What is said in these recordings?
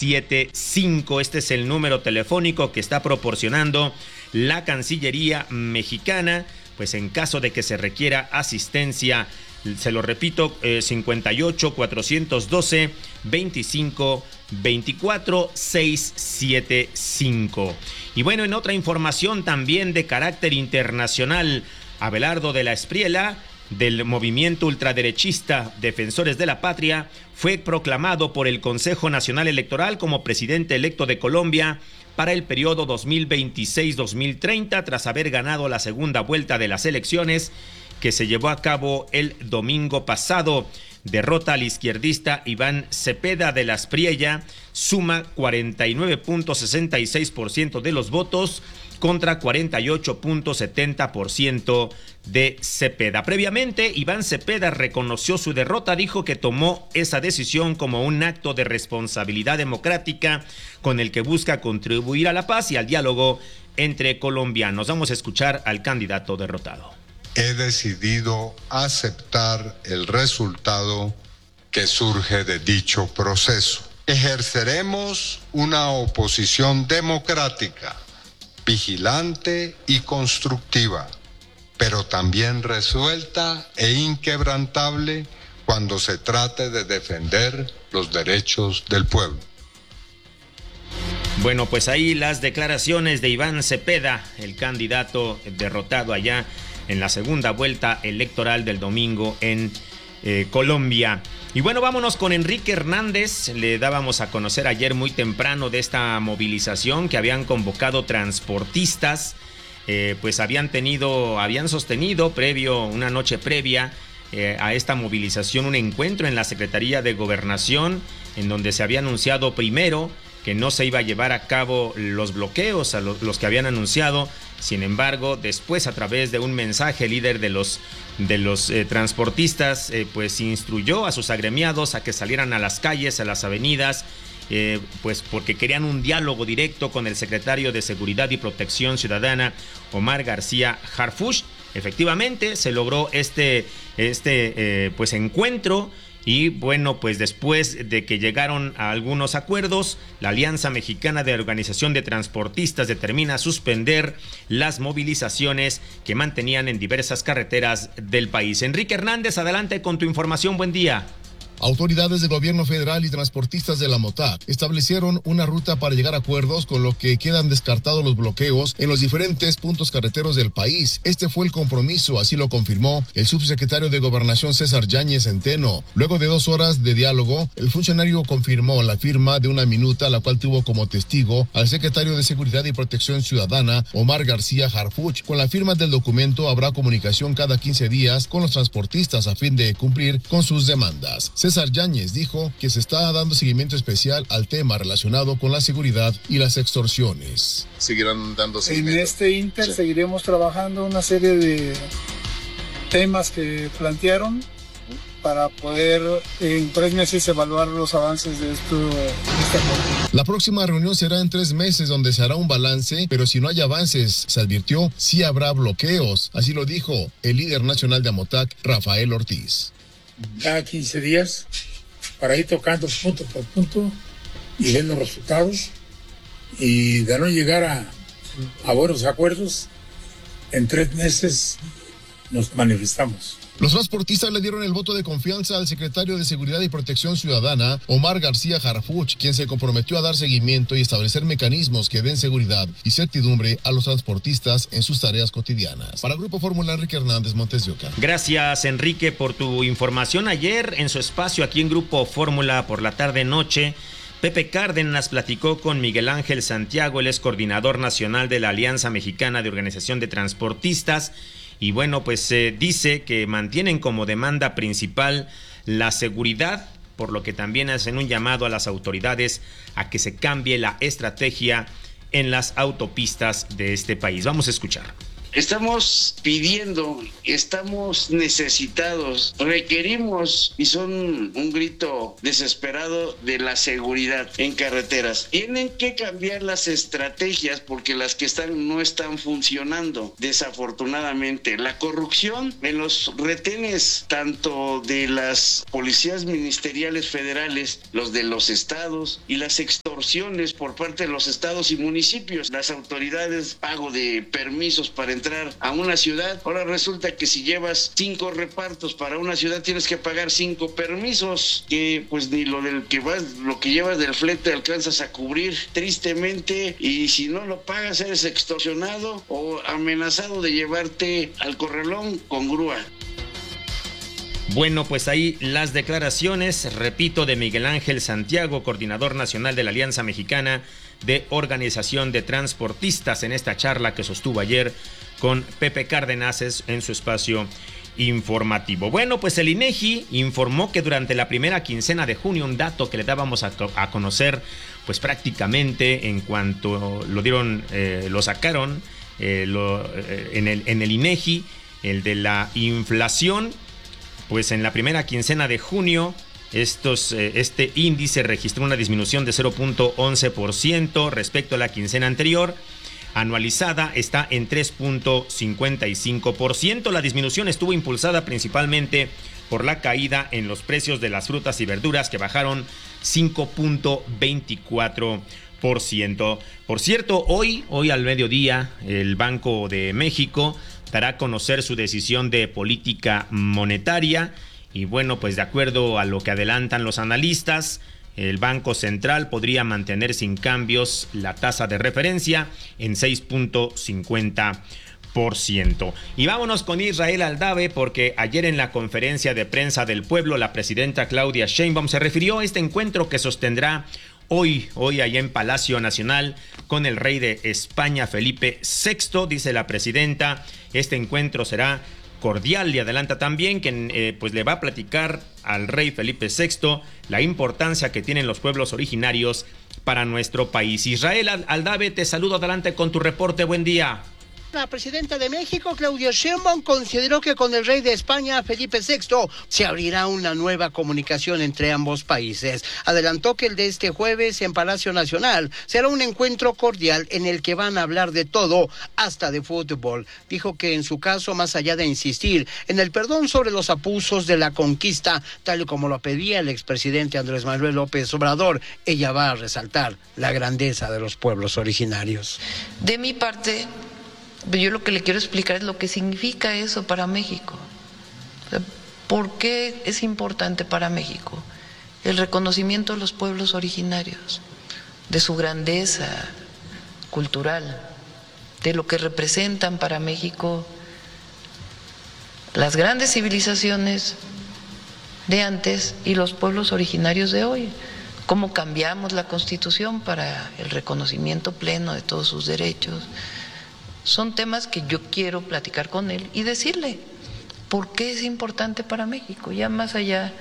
675. Este es el número telefónico que está proporcionando la Cancillería mexicana, pues en caso de que se requiera asistencia. Se lo repito, 58-412-25-24-675. Y bueno, en otra información también de carácter internacional, Abelardo de la Espriella, del movimiento ultraderechista Defensores de la Patria, fue proclamado por el Consejo Nacional Electoral como presidente electo de Colombia para el periodo 2026-2030, tras haber ganado la segunda vuelta de las elecciones que se llevó a cabo el domingo pasado. Derrota al izquierdista Iván Cepeda de la Espriella, suma 49.66% de los votos contra 48.70% de Cepeda. Previamente, Iván Cepeda reconoció su derrota, dijo que tomó esa decisión como un acto de responsabilidad democrática con el que busca contribuir a la paz y al diálogo entre colombianos. Vamos a escuchar al candidato derrotado. He decidido aceptar el resultado que surge de dicho proceso. Ejerceremos una oposición democrática, vigilante y constructiva, pero también resuelta e inquebrantable cuando se trate de defender los derechos del pueblo. Bueno, pues ahí las declaraciones de Iván Cepeda, el candidato derrotado allá en la segunda vuelta electoral del domingo en Colombia. Y bueno, vámonos con Enrique Hernández. Le dábamos a conocer ayer muy temprano de esta movilización que habían convocado transportistas. Pues habían sostenido una noche previa a esta movilización, un encuentro en la Secretaría de Gobernación, en donde se había anunciado primero que no se iba a llevar a cabo los bloqueos a los que habían anunciado. Sin embargo, después, a través de un mensaje, el líder de los transportistas pues instruyó a sus agremiados a que salieran a las calles, a las avenidas, pues porque querían un diálogo directo con el secretario de Seguridad y Protección Ciudadana, Omar García Harfuch. Efectivamente, se logró este pues encuentro. Y bueno, pues después de que llegaron a algunos acuerdos, la Alianza Mexicana de Organización de Transportistas determina suspender las movilizaciones que mantenían en diversas carreteras del país. Enrique Hernández, adelante con tu información. Buen día. Autoridades del gobierno federal y transportistas de la MOTAC establecieron una ruta para llegar a acuerdos, con lo que quedan descartados los bloqueos en los diferentes puntos carreteros del país. Este fue el compromiso, así lo confirmó el subsecretario de Gobernación César Yáñez Centeno. Luego de 2 horas de diálogo, el funcionario confirmó la firma de una minuta, la cual tuvo como testigo al secretario de Seguridad y Protección Ciudadana, Omar García Harfuch. Con la firma del documento habrá comunicación cada 15 días con los transportistas a fin de cumplir con sus demandas. César Yáñez dijo que se está dando seguimiento especial al tema relacionado con la seguridad y las extorsiones. Seguirán dando seguimiento. En este inter seguiremos trabajando una serie de temas que plantearon para poder en 3 meses evaluar los avances de esta acuerdo. La próxima reunión será en 3 meses, donde se hará un balance, pero si no hay avances, se advirtió, sí habrá bloqueos. Así lo dijo el líder nacional de AMOTAC, Rafael Ortiz. Cada 15 días para ir tocando punto por punto y ver los resultados, y de no llegar a buenos acuerdos, en 3 meses nos manifestamos. Los transportistas le dieron el voto de confianza al secretario de Seguridad y Protección Ciudadana, Omar García Harfuch, quien se comprometió a dar seguimiento y establecer mecanismos que den seguridad y certidumbre a los transportistas en sus tareas cotidianas. Para Grupo Fórmula, Enrique Hernández, Montes de Oca. Gracias, Enrique, por tu información. Ayer, en su espacio aquí en Grupo Fórmula por la tarde-noche, Pepe Cárdenas platicó con Miguel Ángel Santiago, él es coordinador nacional de la Alianza Mexicana de Organización de Transportistas. Y bueno, pues dice que mantienen como demanda principal la seguridad, por lo que también hacen un llamado a las autoridades a que se cambie la estrategia en las autopistas de este país. Vamos a escuchar. Estamos pidiendo, estamos necesitados, requerimos, y son un grito desesperado de la seguridad en carreteras. Tienen que cambiar las estrategias porque las que están no están funcionando, desafortunadamente. La corrupción en los retenes, tanto de las policías ministeriales federales, los de los estados, y las extorsiones extorsiones por parte de los estados y municipios. Las autoridades, pago de permisos para entrar a una ciudad. Ahora resulta que si llevas 5 repartos para una ciudad tienes que pagar 5 permisos, que pues ni lo que llevas del flete alcanzas a cubrir, tristemente, y si no lo pagas eres extorsionado o amenazado de llevarte al corralón con grúa. Bueno, pues ahí las declaraciones, repito, de Miguel Ángel Santiago, coordinador nacional de la Alianza Mexicana de Organización de Transportistas, en esta charla que sostuvo ayer con Pepe Cárdenas en su espacio informativo. Bueno, pues el INEGI informó que durante la primera quincena de junio, un dato que le dábamos a conocer, pues prácticamente en cuanto lo sacaron en el INEGI, el de la inflación. Pues en la primera quincena de junio, este índice registró una disminución de 0.11% respecto a la quincena anterior. Anualizada está en 3.55%. La disminución estuvo impulsada principalmente por la caída en los precios de las frutas y verduras, que bajaron 5.24%. Por cierto, hoy al mediodía, el Banco de México dará a conocer su decisión de política monetaria y bueno, pues de acuerdo a lo que adelantan los analistas, el Banco Central podría mantener sin cambios la tasa de referencia en 6.50%. Y vámonos con Israel Aldave, porque ayer en la conferencia de prensa del pueblo, la presidenta Claudia Sheinbaum se refirió a este encuentro que sostendrá hoy allá en Palacio Nacional con el rey de España, Felipe VI. Dice la presidenta, este encuentro será cordial y adelanta también que pues le va a platicar al rey Felipe VI la importancia que tienen los pueblos originarios para nuestro país. Israel Aldave, te saludo, adelante con tu reporte, buen día. La presidenta de México, Claudia Sheinbaum, consideró que con el rey de España, Felipe VI, se abrirá una nueva comunicación entre ambos países. Adelantó que el de este jueves en Palacio Nacional será un encuentro cordial en el que van a hablar de todo, hasta de fútbol. Dijo que en su caso, más allá de insistir en el perdón sobre los abusos de la conquista, tal y como lo pedía el expresidente Andrés Manuel López Obrador, ella va a resaltar la grandeza de los pueblos originarios. De mi parte, yo lo que le quiero explicar es lo que significa eso para México. O sea, ¿por qué es importante para México el reconocimiento de los pueblos originarios, de su grandeza cultural, de lo que representan para México las grandes civilizaciones de antes y los pueblos originarios de hoy? ¿Cómo cambiamos la Constitución para el reconocimiento pleno de todos sus derechos? Son temas que yo quiero platicar con él y decirle por qué es importante para México, ya más allá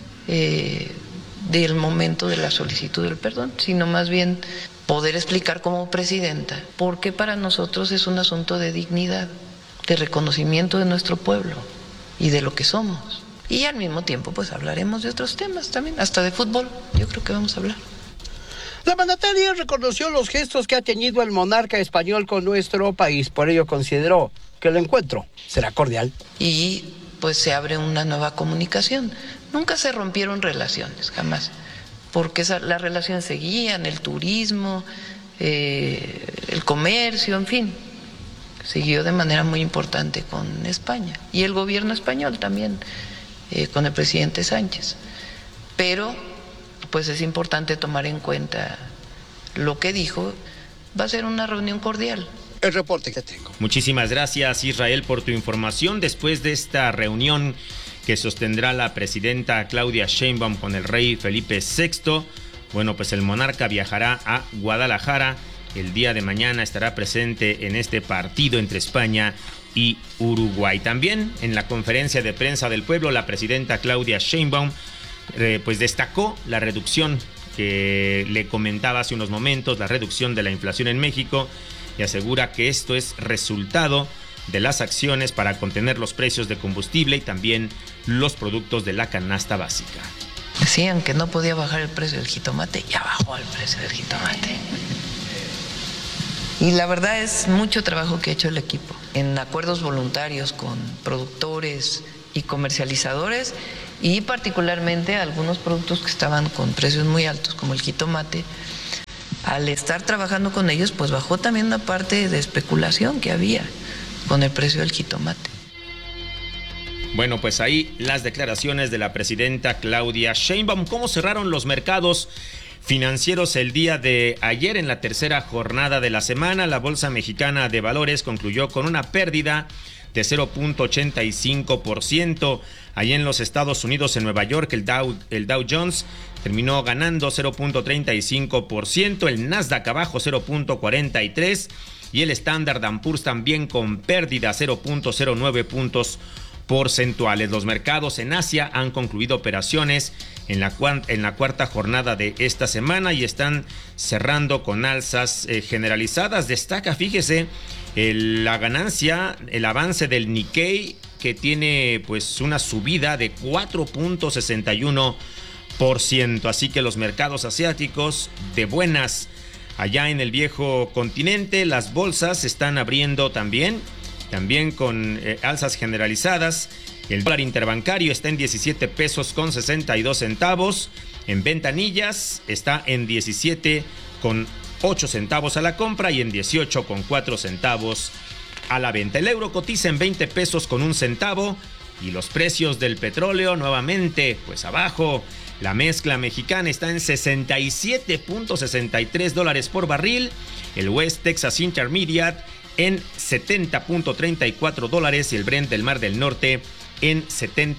del momento de la solicitud del perdón, sino más bien poder explicar como presidenta por qué para nosotros es un asunto de dignidad, de reconocimiento de nuestro pueblo y de lo que somos. Y al mismo tiempo pues hablaremos de otros temas también, hasta de fútbol, yo creo que vamos a hablar. La mandataria reconoció los gestos que ha tenido el monarca español con nuestro país, por ello consideró que el encuentro será cordial. Y pues se abre una nueva comunicación. Nunca se rompieron relaciones, jamás, porque las relaciones seguían, el turismo, el comercio, en fin, siguió de manera muy importante con España. Y el gobierno español también, con el presidente Sánchez. Pero pues es importante tomar en cuenta lo que dijo. Va a ser una reunión cordial. El reporte que tengo. Muchísimas gracias, Israel, por tu información. Después de esta reunión que sostendrá la presidenta Claudia Sheinbaum con el rey Felipe VI, bueno, pues el monarca viajará a Guadalajara. El día de mañana estará presente en este partido entre España y Uruguay. También en la conferencia de prensa del pueblo, la presidenta Claudia Sheinbaum pues destacó la reducción que le comentaba hace unos momentos, la reducción de la inflación en México, y asegura que esto es resultado de las acciones para contener los precios de combustible y también los productos de la canasta básica. Decían que no podía bajar el precio del jitomate, ya bajó el precio del jitomate. Y la verdad es mucho trabajo que ha hecho el equipo en acuerdos voluntarios con productores y comercializadores, y particularmente algunos productos que estaban con precios muy altos, como el jitomate, al estar trabajando con ellos, pues bajó también una parte de especulación que había con el precio del jitomate. Bueno, pues ahí las declaraciones de la presidenta Claudia Sheinbaum. ¿Cómo cerraron los mercados financieros el día de ayer en la tercera jornada de la semana? La Bolsa Mexicana de Valores concluyó con una pérdida de 0.85%. Allí en los Estados Unidos, en Nueva York, el Dow Jones terminó ganando 0.35%, el Nasdaq abajo 0.43% y el Standard & Poor's también con pérdida 0.09 puntos porcentuales. Los mercados en Asia han concluido operaciones en la cuarta jornada de esta semana y están cerrando con alzas generalizadas. Destaca, fíjese, la ganancia, el avance del Nikkei, que tiene pues una subida de 4.61%. Así que los mercados asiáticos de buenas. Allá en el viejo continente, las bolsas están abriendo también con alzas generalizadas. El dólar interbancario está en 17 pesos con 62 centavos. En ventanillas está en 17 con 8 centavos a la compra y en 18 con 4 centavos a la venta. El euro cotiza en 20 pesos con 1 centavo y los precios del petróleo nuevamente pues abajo. La mezcla mexicana está en $67.63 por barril. El West Texas Intermediate en $70.34 y el Brent del Mar del Norte en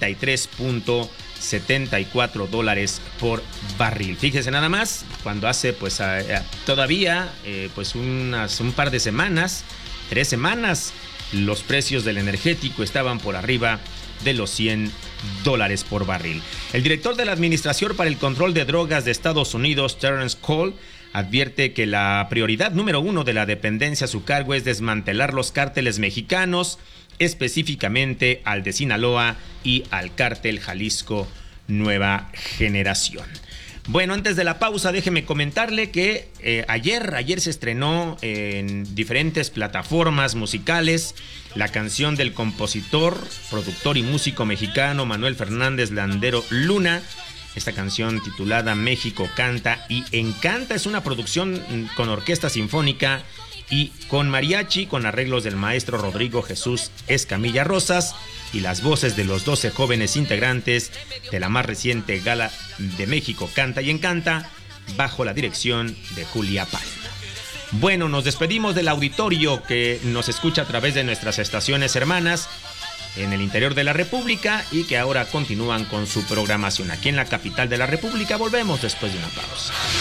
$73.74 por barril. Fíjese nada más, cuando hace pues todavía pues un par de semanas, 3 semanas, los precios del energético estaban por arriba de los $100 por barril. El director de la Administración para el Control de Drogas de Estados Unidos, Terrence Cole, advierte que la prioridad número 1 de la dependencia a su cargo es desmantelar los cárteles mexicanos, específicamente al de Sinaloa y al cártel Jalisco Nueva Generación. Bueno, antes de la pausa, déjeme comentarle que ayer se estrenó en diferentes plataformas musicales la canción del compositor, productor y músico mexicano Manuel Fernández Landero Luna. Esta canción titulada México canta y encanta es una producción con orquesta sinfónica y con mariachi, con arreglos del maestro Rodrigo Jesús Escamilla Rosas y las voces de los 12 jóvenes integrantes de la más reciente gala de México Canta y Encanta, bajo la dirección de Julia Palma. Bueno, nos despedimos del auditorio que nos escucha a través de nuestras estaciones hermanas en el interior de la República y que ahora continúan con su programación. Aquí en la capital de la República volvemos después de una pausa.